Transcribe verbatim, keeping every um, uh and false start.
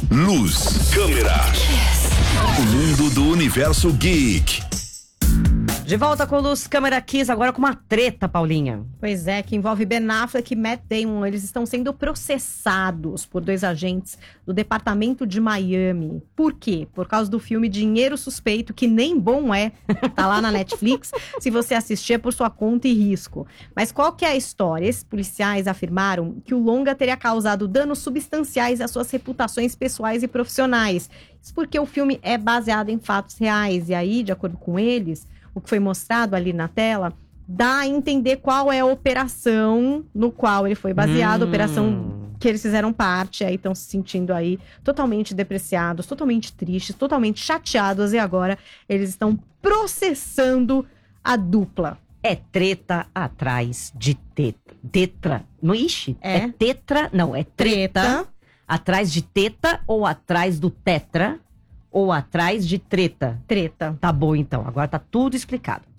luz, câmera. O mundo do universo geek. De volta com Luz Câmera Kiss, agora com uma treta, Paulinha. Pois é, que envolve Ben Affleck e Matt Damon. Eles estão sendo processados por dois agentes do departamento de Miami. Por quê? Por causa do filme Dinheiro Suspeito, que nem bom é. Tá lá na Netflix. Se você assistir, é por sua conta e risco. Mas qual que é a história? Esses policiais afirmaram que o longa teria causado danos substanciais às suas reputações pessoais e profissionais. Isso porque o filme é baseado em fatos reais. E aí, de acordo com eles, o que foi mostrado ali na tela, dá a entender qual é a operação no qual ele foi baseado, hum. a operação que eles fizeram parte, aí estão se sentindo aí totalmente depreciados, totalmente tristes, totalmente chateados, e agora eles estão processando a dupla. É treta atrás de teta. Tetra. Não, ixi, é, é tetra, não, é treta, treta. Atrás de teta ou atrás do tetra? Ou atrás de treta? Treta. Tá bom, então. Agora tá tudo explicado.